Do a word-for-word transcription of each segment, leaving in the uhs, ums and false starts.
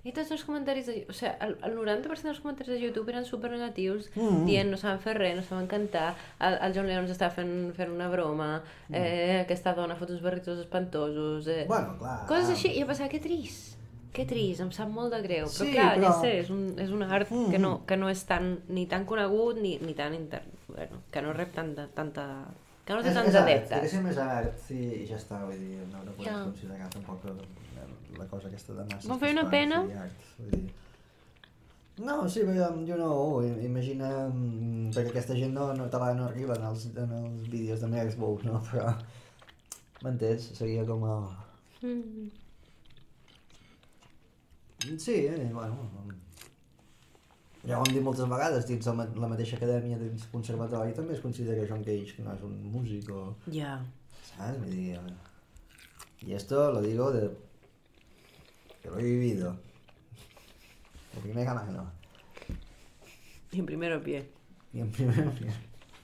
I tots els comentaris, de, o sigui, el, el noranta per cent dels comentaris de YouTube eren super negatius, Mm. dient no saben fer res, no saben cantar, el, el John Lennon està fent, fent una broma, eh, aquesta dona fot uns barritos espantosos, eh, Bueno, clar. coses així, i jo pensava, que trist, que trist, em sap molt de greu, però Sí, clar, però- ja sé, és un, és un art Mm. que, no, que no és tan, ni tan conegut, ni, ni tan inter... bueno, que no rep tanta, tanta... que no té És, tants és art, adeptes. diguéssim és art i, i ja està, vull dir, no, no podem Ja. considerar tampoc la, la cosa aquesta de masses. Em que fa es una fan pena. així, art, vull dir. No, sí, però jo no, imagina, mm, perquè aquesta gent no, no, talà no arriba en els, en els vídeos de Merzbow, no, però m'entens? Seria com a... Mm. Sí, eh, bueno, ja ho hem dit moltes vegades, dins la, ma- la mateixa acadèmia dins el conservatori també es considera John Cage que no és un músic o... Ja. ¿Sabes? Me diría, y esto lo digo de... que lo he vivido. De primera mano. I en primer pie. Y en primer pie.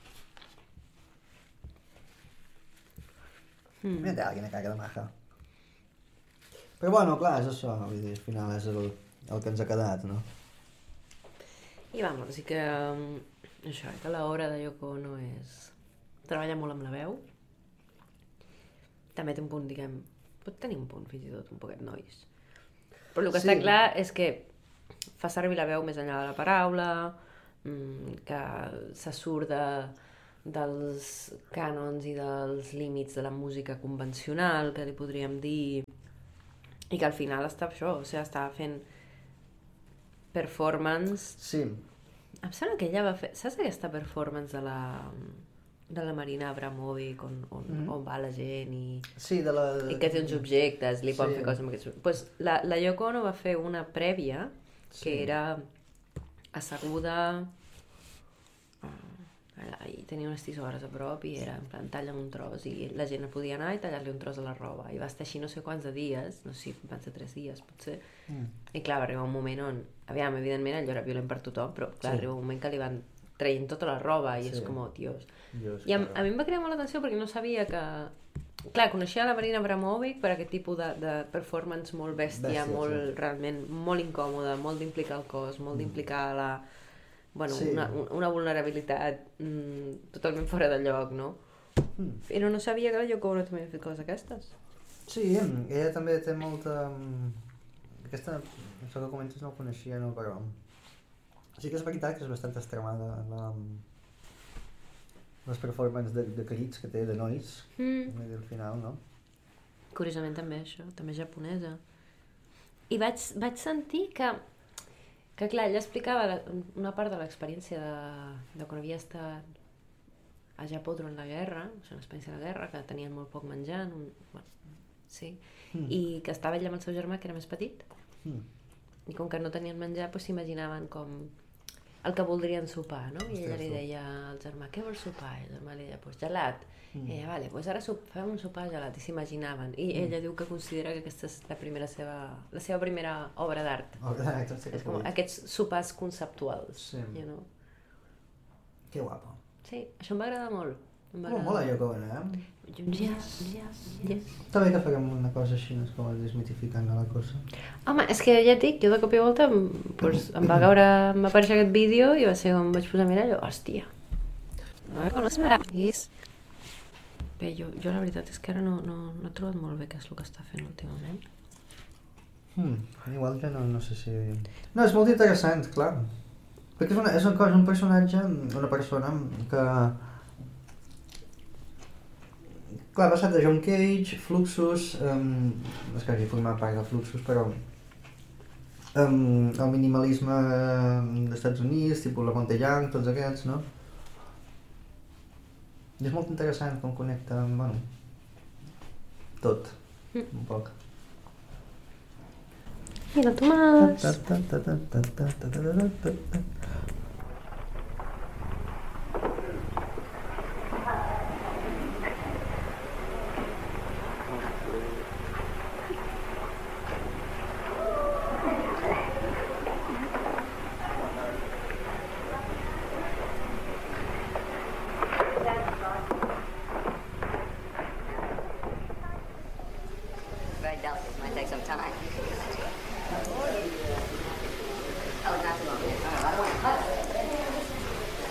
Mm. Mira, quina caca de maja. Però bueno, clar, és això, vull dir, al final és el, el que ens ha quedat, no? I vamos, i que um, això, que l'obra de Yoko Ono és... treballa molt amb la veu. També té un punt, diguem... pot tenir un punt, fins i tot, un poquet nois. Però el que Sí. està clar és que fa servir la veu més enllà de la paraula, mmm, que se surt de, dels cànons i dels límits de la música convencional, que li podríem dir, i que al final està això, o sigui, està fent performance. Sí. Em sembla que ella va fer... Saps aquesta performance de la, de la Marina Abramovic on, on, Mhm. on va la gent i, Sí, de la... i que té uns objectes, li poden Sí. fer coses amb aquests... Pues la, la Yoko Ono va fer una prèvia que Sí. era asseguda uh, i tenia unes tisores a prop i era en plan talla un tros i la gent podia anar i tallar-li un tros a la roba i va estar així no sé quants de dies, no sé si van ser tres dies potser. Mm. I clar, va arribar un moment on, aviam, evidentment allò era violent per tothom, però clar, Sí. arriba un moment que li van traient tota la roba i Sí. és com, oh, tios. Dios, I a, claro. a mi em va cridar molt l'atenció perquè no sabia que... Clar, coneixia la Marina Abramovic per aquest tipus de, de performance molt bèstia, Bèstia, molt, sí. realment, molt incòmoda, molt d'implicar el cos, molt d'implicar la... Bueno, Sí. una, una vulnerabilitat mm, totalment fora de lloc, no? Mm. Però no sabia que la Yoko Ono també havia fet coses aquestes. Sí, ella també té molta... Aquesta, això que comentes no ho coneixia, no, però... Sí que és veritat que és bastant extremada la... les performances de, de crits que té, de nois, Mm. al final, no? Curiosament també això, també japonesa. I vaig, vaig sentir que, que clar, ella explicava la, una part de l'experiència de, de quan havia estat a Japó durant la guerra, o sigui, l'experiència de la guerra, que tenien molt poc menjar, en un, bueno, sí, Mm. i que estava ella amb el seu germà, que era més petit, Mm. i com que no tenien menjar, doncs s'imaginaven com el que voldrien sopar, no? I ella Ostres, li tu. deia al germà, què vols sopar? I el germà li deia, pues gelat. Mm. I ella, vale, pues ara sop, fem un sopar gelat, i s'imaginaven. I Mm. ella diu que considera que aquesta és la primera seva, la seva primera obra d'art. Oh, exacte, sí, És com sí. aquests sopars conceptuals, Sí. you know? Que guapo. Sí, això em va agradar molt. Em va Oh, agradar. mola Yoko Ono, eh? Yes, yes, yes. Està bé que farem una cosa així, no és com desmitificant la cosa. Home, és que ja et dic, jo de cop i volta em, pues, em va caure, em va aparèixer aquest vídeo i va ser com vaig posar a mirar i jo, hòstia. A veure com les meravellis. Bé, jo, jo la veritat és que ara no, no, no he trobat molt bé què és el que està fent últimament. Hmm, igual que no, no sé si... No, és molt interessant, clar. Perquè és, una, és una cosa, un personatge, una persona que... Clar, ha passat de John Cage, Fluxus, um, no és que hagi format part de Fluxus, però um, el minimalisme dels Estats Units, tipus la Monte Young, tots aquests, no? I és molt interessant com connecta, bueno, tot, Mm. un poc. Mira, el Tomàs. Ta, ta, ta, ta, ta, ta, ta, ta, ta, ta, ta. Very delicate. Might take some time.